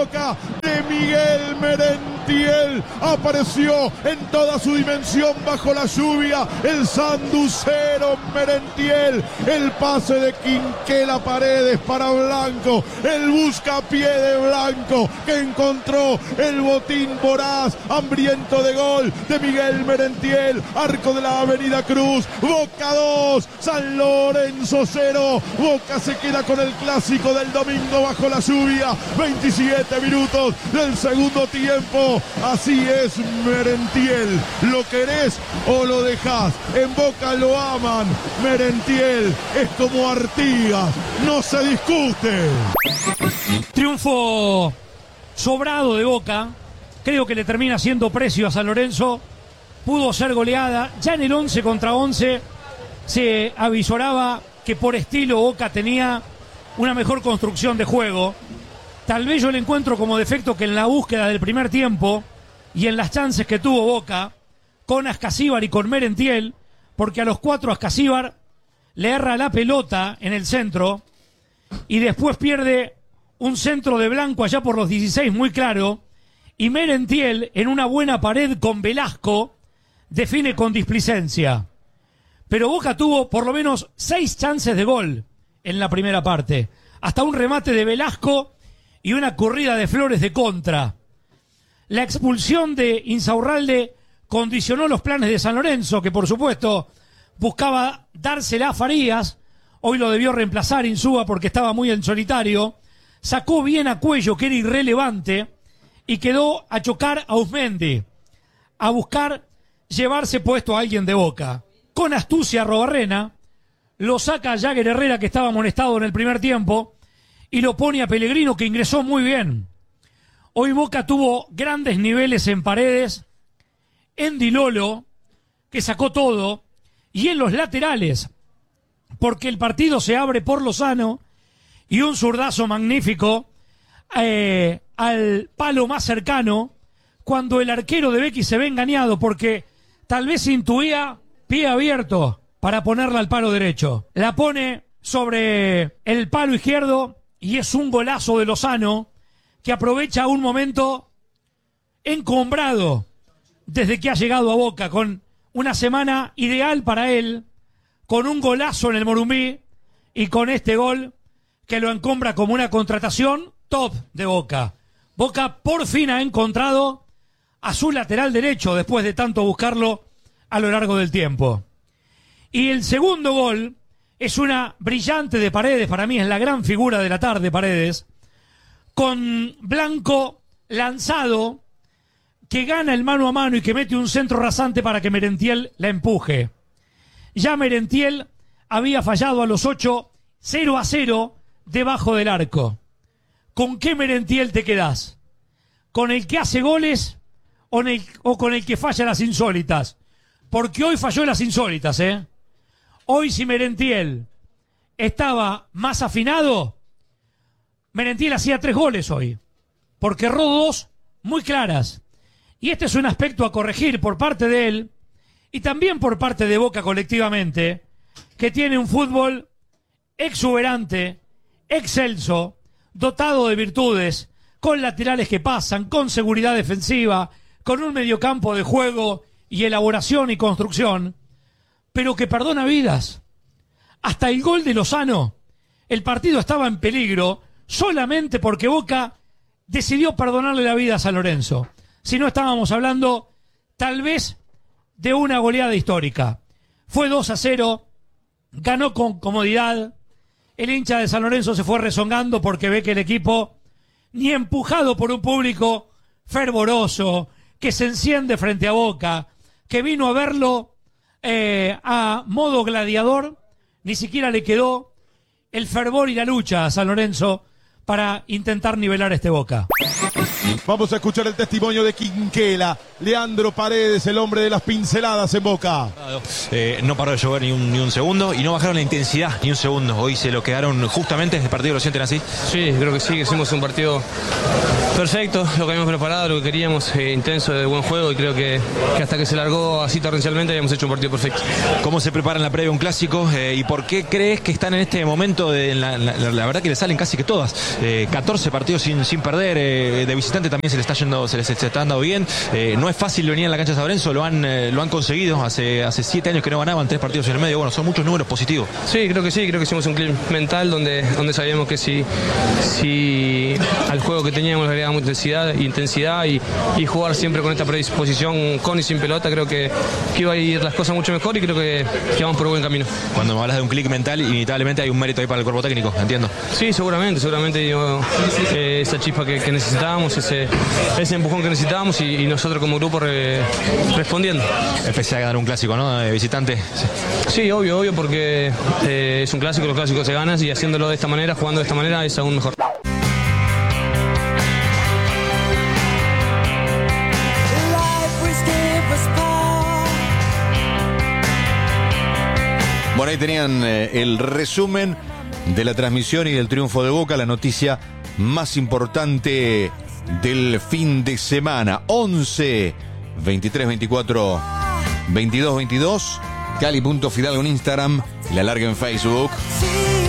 Boca de Miguel Merentiel. Apareció en toda su dimensión bajo la lluvia el sanducero Merentiel. El pase de Quinquela Paredes para Blanco. El buscapié de Blanco que encontró el botín voraz, hambriento de gol de Miguel Merentiel. Arco de la Avenida Cruz. Boca 2, San Lorenzo 0. Boca se queda con el clásico del domingo bajo la lluvia. 27 minutos del segundo tiempo. Así es Merentiel. ¿Lo querés o lo dejás? En Boca lo aman. Merentiel es como Artigas. No se discute. Triunfo sobrado de Boca. Creo que le termina haciendo precio a San Lorenzo. Pudo ser goleada. Ya en el 11 contra 11 se avisoraba que por estilo Boca tenía una mejor construcción de juego. Tal vez yo le encuentro como defecto que en la búsqueda del primer tiempo y en las chances que tuvo Boca con Ascasíbar y con Merentiel, porque a los 4 Ascasíbar le erra la pelota en el centro y después pierde un centro de Blanco allá por los 16 muy claro, y Merentiel en una buena pared con Velasco define con displicencia. Pero Boca tuvo por lo menos 6 chances de gol en la primera parte, hasta un remate de Velasco y una corrida de Flores de contra. La expulsión de Insaurralde condicionó los planes de San Lorenzo, que por supuesto buscaba dársela a Farías. Hoy lo debió reemplazar Insúa porque estaba muy en solitario. Sacó bien a Cuello, que era irrelevante, y quedó a chocar a Uzmendi, a buscar llevarse puesto a alguien de Boca. Con astucia Robarrena lo saca a Jagger Herrera, que estaba amonestado en el primer tiempo, y lo pone a Pellegrino, que ingresó muy bien. Hoy Boca tuvo grandes niveles en Paredes, en Di Lolo, que sacó todo, y en los laterales, porque el partido se abre por Lozano y un zurdazo magnífico al palo más cercano, cuando el arquero de Becky se ve engañado, porque tal vez intuía pie abierto para ponerla al palo derecho. La pone sobre el palo izquierdo y es un golazo de Lozano, que aprovecha un momento encumbrado desde que ha llegado a Boca, con una semana ideal para él, con un golazo en el Morumbí y con este gol que lo encumbra como una contratación top de Boca. Boca por fin ha encontrado a su lateral derecho después de tanto buscarlo a lo largo del tiempo. Y el segundo gol es una brillante de Paredes, para mí es la gran figura de la tarde Paredes, con Blanco lanzado, que gana el mano a mano y que mete un centro rasante para que Merentiel la empuje. Ya Merentiel había fallado a los 8, 0-0 debajo del arco. ¿Con qué Merentiel te quedás? ¿Con el que hace goles o con el que falla las insólitas? Porque hoy falló las insólitas, ¿eh? Hoy si Merentiel estaba más afinado, Merentiel hacía 3 goles hoy, porque erró 2 muy claras. Y este es un aspecto a corregir por parte de él y también por parte de Boca colectivamente, que tiene un fútbol exuberante, excelso, dotado de virtudes, con laterales que pasan, con seguridad defensiva, con un mediocampo de juego y elaboración y construcción, pero que perdona vidas. Hasta el gol de Lozano, el partido estaba en peligro solamente porque Boca decidió perdonarle la vida a San Lorenzo. Si no, estábamos hablando tal vez de una goleada histórica. Fue 2-0, ganó con comodidad. El hincha de San Lorenzo se fue rezongando porque ve que el equipo, ni empujado por un público fervoroso, que se enciende frente a Boca, que vino a verlo a modo gladiador, ni siquiera le quedó el fervor y la lucha a San Lorenzo para intentar nivelar este Boca. Vamos a escuchar el testimonio de Quinquela. Leandro Paredes, el hombre de las pinceladas en Boca. No paró de llover ni un segundo y no bajaron la intensidad ni un segundo. Hoy se lo quedaron justamente. ¿El partido lo sienten así? Sí, creo que sí, que hicimos un partido perfecto, lo que habíamos preparado, lo que queríamos, intenso, de buen juego, y creo que hasta que se largó así torrencialmente habíamos hecho un partido perfecto. ¿Cómo se preparan la previa a un clásico y por qué crees que están en este momento? La verdad que le salen casi que todas. 14 partidos sin perder, de visitante también se les está dando bien. No es fácil venir a la cancha de San Lorenzo, lo han conseguido. Hace 7 años que no ganaban 3 partidos en el medio. Bueno, son muchos números positivos. Sí, creo que hicimos un clip mental donde sabíamos que si al juego que teníamos le agregábamos intensidad y jugar siempre con esta predisposición con y sin pelota, creo que iba a ir las cosas mucho mejor, y creo que vamos por buen camino. Cuando me hablas de un clic mental, inevitablemente hay un mérito ahí para el cuerpo técnico, entiendo. Sí, seguramente dio esa chispa que necesitábamos, ese empujón que necesitábamos, y nosotros como grupo respondiendo. Especial ganar un clásico, ¿no? De visitante. Sí, obvio, porque es un clásico, los clásicos se ganan, y haciéndolo de esta manera, jugando de esta manera, es aún mejor. Bueno, ahí tenían el resumen de la transmisión y del triunfo de Boca, la noticia más importante del fin de semana. 11 23 24 22 22. Cali.Fidalgo en Instagram, La Larga en Facebook.